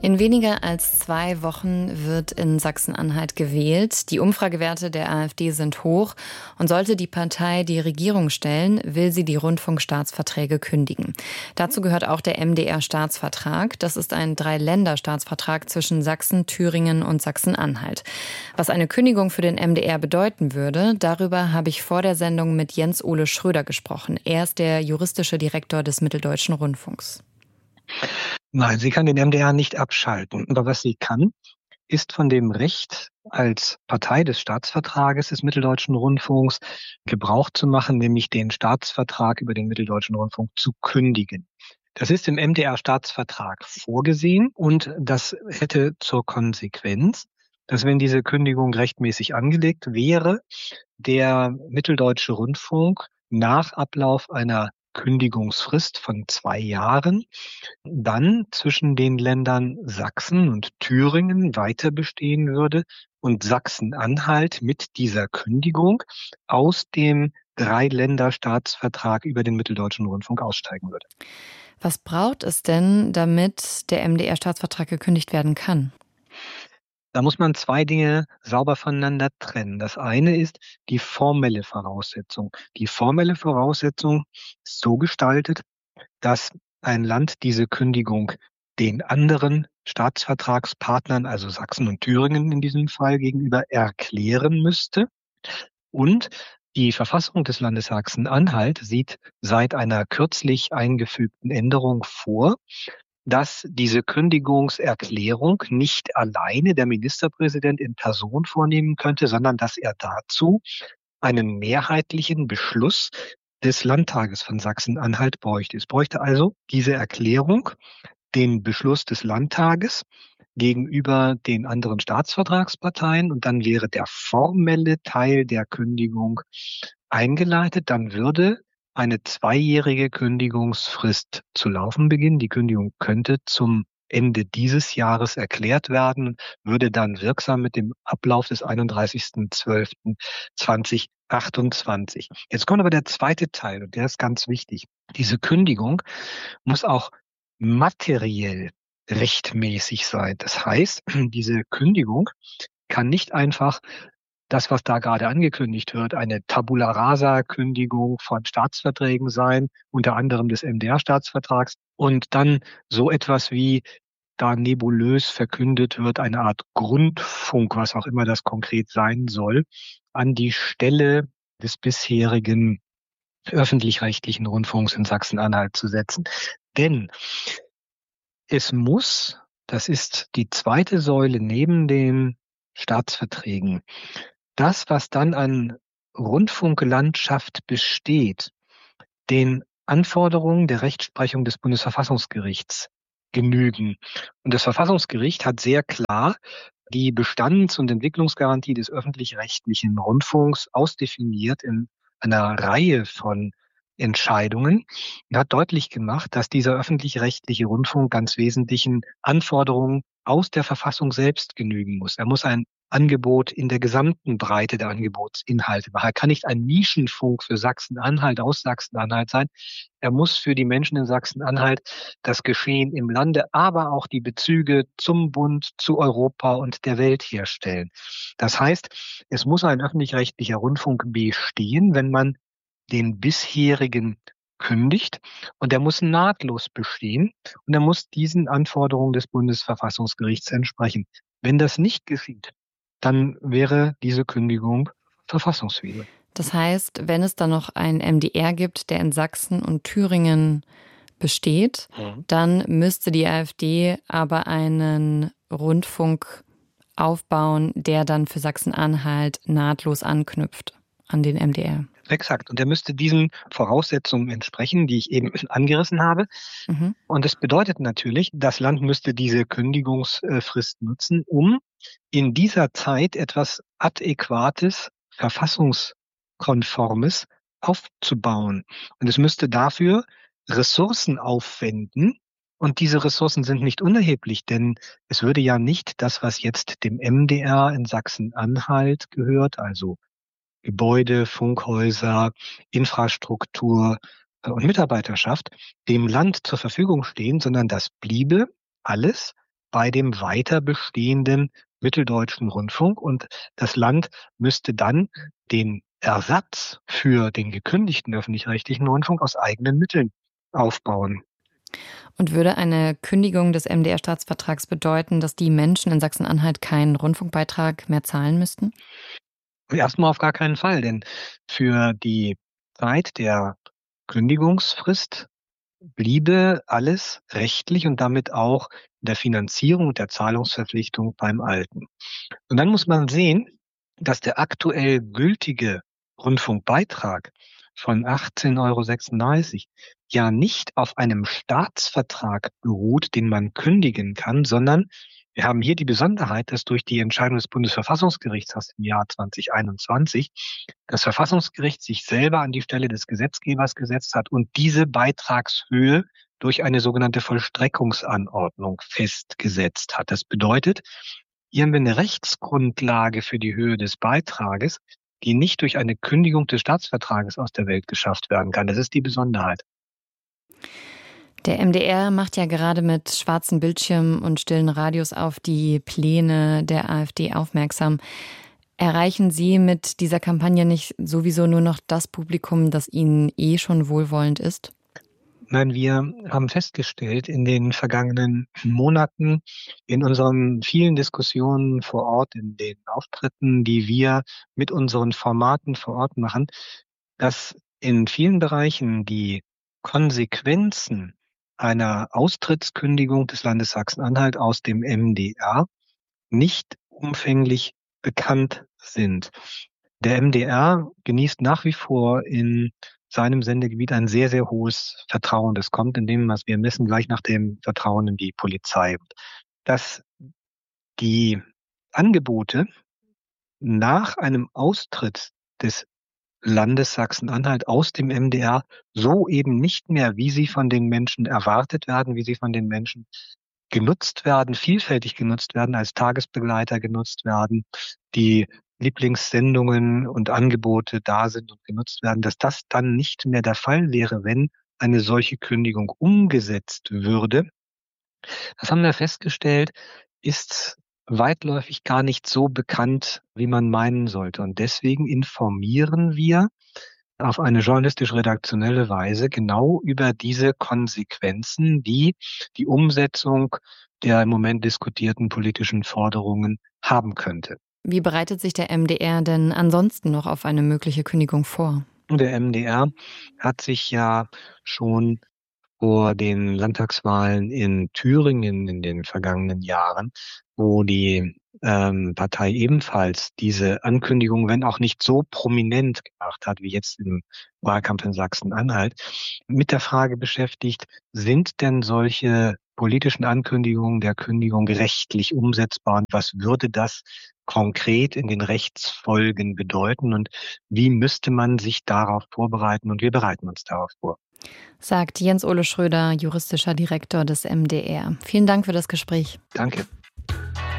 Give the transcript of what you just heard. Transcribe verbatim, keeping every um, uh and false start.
In weniger als zwei Wochen wird in Sachsen-Anhalt gewählt. Die Umfragewerte der AfD sind hoch. Und sollte die Partei die Regierung stellen, will sie die Rundfunkstaatsverträge kündigen. Dazu gehört auch der M D R-Staatsvertrag. Das ist ein Dreiländerstaatsvertrag zwischen Sachsen, Thüringen und Sachsen-Anhalt. Was eine Kündigung für den M D R bedeuten würde, darüber habe ich vor der Sendung mit Jens-Ole Schröder gesprochen. Er ist der juristische Direktor des Mitteldeutschen Rundfunks. Nein, sie kann den M D R nicht abschalten. Aber was sie kann, ist von dem Recht als Partei des Staatsvertrages des Mitteldeutschen Rundfunks Gebrauch zu machen, nämlich den Staatsvertrag über den Mitteldeutschen Rundfunk zu kündigen. Das ist im M D R-Staatsvertrag vorgesehen und das hätte zur Konsequenz, dass wenn diese Kündigung rechtmäßig angelegt wäre, der Mitteldeutsche Rundfunk nach Ablauf einer Kündigungsfrist von zwei Jahren dann zwischen den Ländern Sachsen und Thüringen weiter bestehen würde und Sachsen-Anhalt mit dieser Kündigung aus dem Dreiländerstaatsvertrag über den Mitteldeutschen Rundfunk aussteigen würde. Was braucht es denn, damit der M D R-Staatsvertrag gekündigt werden kann? Da muss man zwei Dinge sauber voneinander trennen. Das eine ist die formelle Voraussetzung. Die formelle Voraussetzung ist so gestaltet, dass ein Land diese Kündigung den anderen Staatsvertragspartnern, also Sachsen und Thüringen in diesem Fall, gegenüber erklären müsste. Und die Verfassung des Landes Sachsen-Anhalt sieht seit einer kürzlich eingefügten Änderung vor, dass diese Kündigungserklärung nicht alleine der Ministerpräsident in Person vornehmen könnte, sondern dass er dazu einen mehrheitlichen Beschluss des Landtages von Sachsen-Anhalt bräuchte. Es bräuchte also diese Erklärung, den Beschluss des Landtages gegenüber den anderen Staatsvertragsparteien und dann wäre der formelle Teil der Kündigung eingeleitet. Dann würde eine zweijährige Kündigungsfrist zu laufen beginnen. Die Kündigung könnte zum Ende dieses Jahres erklärt werden, würde dann wirksam mit dem Ablauf des einunddreißigsten zwölften zweitausendachtundzwanzig. Jetzt kommt aber der zweite Teil und der ist ganz wichtig. Diese Kündigung muss auch materiell rechtmäßig sein. Das heißt, diese Kündigung kann nicht einfach das, was da gerade angekündigt wird, eine Tabula Rasa-Kündigung von Staatsverträgen sein, unter anderem des M D R-Staatsvertrags, und dann so etwas wie da nebulös verkündet wird, eine Art Grundfunk, was auch immer das konkret sein soll, an die Stelle des bisherigen öffentlich-rechtlichen Rundfunks in Sachsen-Anhalt zu setzen. Denn es muss, das ist die zweite Säule neben den Staatsverträgen, das, was dann an Rundfunklandschaft besteht, den Anforderungen der Rechtsprechung des Bundesverfassungsgerichts genügen. Und das Verfassungsgericht hat sehr klar die Bestands- und Entwicklungsgarantie des öffentlich-rechtlichen Rundfunks ausdefiniert in einer Reihe von Entscheidungen und hat deutlich gemacht, dass dieser öffentlich-rechtliche Rundfunk ganz wesentlichen Anforderungen aus der Verfassung selbst genügen muss. Er muss ein Angebot in der gesamten Breite der Angebotsinhalte machen. Er kann nicht ein Nischenfunk für Sachsen-Anhalt aus Sachsen-Anhalt sein. Er muss für die Menschen in Sachsen-Anhalt das Geschehen im Lande, aber auch die Bezüge zum Bund, zu Europa und der Welt herstellen. Das heißt, es muss ein öffentlich-rechtlicher Rundfunk bestehen, wenn man den bisherigen kündigt, und der muss nahtlos bestehen und er muss diesen Anforderungen des Bundesverfassungsgerichts entsprechen. Wenn das nicht geschieht, dann wäre diese Kündigung verfassungswidrig. Das heißt, wenn es dann noch einen M D R gibt, der in Sachsen und Thüringen besteht, mhm. dann müsste die AfD aber einen Rundfunk aufbauen, der dann für Sachsen-Anhalt nahtlos anknüpft an den M D R. Exakt. Und er müsste diesen Voraussetzungen entsprechen, die ich eben angerissen habe. Mhm. Und das bedeutet natürlich, das Land müsste diese Kündigungsfrist nutzen, um in dieser Zeit etwas Adäquates, Verfassungskonformes aufzubauen. Und es müsste dafür Ressourcen aufwenden. Und diese Ressourcen sind nicht unerheblich, denn es würde ja nicht das, was jetzt dem M D R in Sachsen-Anhalt gehört, also Gebäude, Funkhäuser, Infrastruktur und Mitarbeiterschaft dem Land zur Verfügung stehen, sondern das bliebe alles bei dem weiter bestehenden Mitteldeutschen Rundfunk. Und das Land müsste dann den Ersatz für den gekündigten öffentlich-rechtlichen Rundfunk aus eigenen Mitteln aufbauen. Und würde eine Kündigung des M D R-Staatsvertrags bedeuten, dass die Menschen in Sachsen-Anhalt keinen Rundfunkbeitrag mehr zahlen müssten? Erstmal auf gar keinen Fall, denn für die Zeit der Kündigungsfrist bliebe alles rechtlich und damit auch in der Finanzierung und der Zahlungsverpflichtung beim Alten. Und dann muss man sehen, dass der aktuell gültige Rundfunkbeitrag von achtzehn Euro sechsunddreißig ja nicht auf einem Staatsvertrag beruht, den man kündigen kann, sondern wir haben hier die Besonderheit, dass durch die Entscheidung des Bundesverfassungsgerichts aus dem Jahr zwanzig einundzwanzig das Verfassungsgericht sich selber an die Stelle des Gesetzgebers gesetzt hat und diese Beitragshöhe durch eine sogenannte Vollstreckungsanordnung festgesetzt hat. Das bedeutet, hier haben wir eine Rechtsgrundlage für die Höhe des Beitrages, die nicht durch eine Kündigung des Staatsvertrages aus der Welt geschafft werden kann. Das ist die Besonderheit. Der M D R macht ja gerade mit schwarzen Bildschirmen und stillen Radios auf die Pläne der AfD aufmerksam. Erreichen Sie mit dieser Kampagne nicht sowieso nur noch das Publikum, das Ihnen eh schon wohlwollend ist? Nein, wir haben festgestellt in den vergangenen Monaten, in unseren vielen Diskussionen vor Ort, in den Auftritten, die wir mit unseren Formaten vor Ort machen, dass in vielen Bereichen die Konsequenzen einer Austrittskündigung des Landes Sachsen-Anhalt aus dem M D R nicht umfänglich bekannt sind. Der M D R genießt nach wie vor in seinem Sendegebiet ein sehr, sehr hohes Vertrauen. Das kommt in dem, was wir messen, gleich nach dem Vertrauen in die Polizei. Dass die Angebote nach einem Austritt des Landes Sachsen-Anhalt aus dem M D R so eben nicht mehr, wie sie von den Menschen erwartet werden, wie sie von den Menschen genutzt werden, vielfältig genutzt werden, als Tagesbegleiter genutzt werden, die Lieblingssendungen und Angebote da sind und genutzt werden, dass das dann nicht mehr der Fall wäre, wenn eine solche Kündigung umgesetzt würde. Das haben wir festgestellt, ist weitläufig gar nicht so bekannt, wie man meinen sollte. Und deswegen informieren wir auf eine journalistisch-redaktionelle Weise genau über diese Konsequenzen, die die Umsetzung der im Moment diskutierten politischen Forderungen haben könnte. Wie bereitet sich der M D R denn ansonsten noch auf eine mögliche Kündigung vor? Der M D R hat sich ja schon vor den Landtagswahlen in Thüringen in den vergangenen Jahren, wo die ähm, Partei ebenfalls diese Ankündigung, wenn auch nicht so prominent gemacht hat wie jetzt im Wahlkampf in Sachsen-Anhalt, mit der Frage beschäftigt, sind denn solche politischen Ankündigungen der Kündigung rechtlich umsetzbar und was würde das konkret in den Rechtsfolgen bedeuten und wie müsste man sich darauf vorbereiten und wir bereiten uns darauf vor. Sagt Jens Ole Schröder, juristischer Direktor des M D R. Vielen Dank für das Gespräch. Danke.